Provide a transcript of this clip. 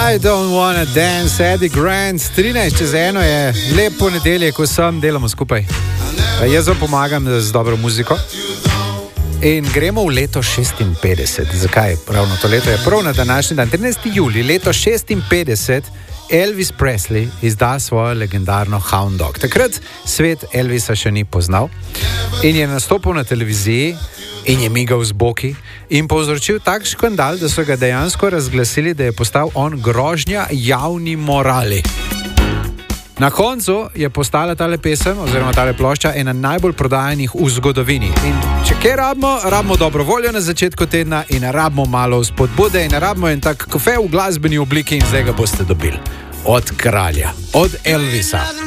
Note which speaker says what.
Speaker 1: I don't wanna dance, Eddie Grant, 13:01 je lep ponedeljek, vsem delamo skupaj. Jaz vam pomagam z dobro muziko. In gremo v leto 56. Zakaj? Ravno to leto je prav na današnji dan, 13. julij, leto 56, Elvis Presley izda svojo legendarno Hound Dog. Takrat svet Elvisa še ni poznal in je nastopil na televiziji in je migal z boki in povzročil tak škandal, da so ga dejansko razglasili, da je postal on grožnja javni morali. Na koncu je postala tale pesem oziroma tale plošča ena najbolj prodajanih v zgodovini. In če kaj rabimo dobro voljo na začetku tedna in rabimo malo spodbude in rabimo en tak kafe v glasbeni obliki in zdaj ga boste dobili. Od kralja, od Elvisa.